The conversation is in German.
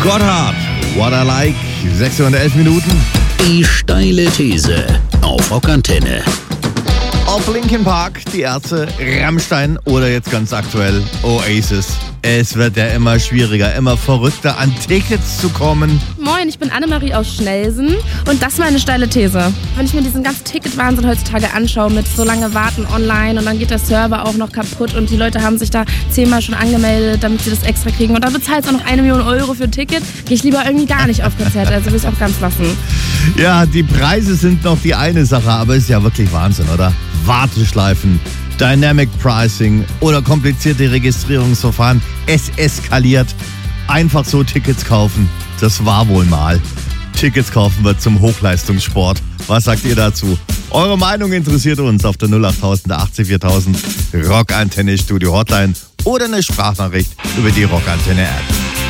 Gotthard, What I Like, 611 Minuten. Die steile These auf Rockantenne. Ob Linkin Park, die Ärzte, Rammstein oder jetzt ganz aktuell Oasis. Es wird ja immer schwieriger, immer verrückter, an Tickets zu kommen. Moin, ich bin Annemarie aus Schnelsen und das ist meine steile These. Wenn ich mir diesen ganzen Ticketwahnsinn heutzutage anschaue mit so lange Warten online und dann geht der Server auch noch kaputt und die Leute haben sich da 10-mal schon angemeldet, damit sie das extra kriegen und dann bezahlst du auch noch 1 Million Euro für ein Ticket, gehe ich lieber irgendwie gar nicht auf Konzerte, also will ich es auch ganz lassen. Ja, die Preise sind noch die eine Sache, aber ist ja wirklich Wahnsinn, oder? Warteschleifen, Dynamic Pricing oder komplizierte Registrierungsverfahren. Es eskaliert. Einfach so Tickets kaufen, das war wohl mal. Tickets kaufen wird zum Hochleistungssport. Was sagt ihr dazu? Eure Meinung interessiert uns auf der 08000 80 4000 Rockantenne Studio Hotline oder eine Sprachnachricht über die Rockantenne App.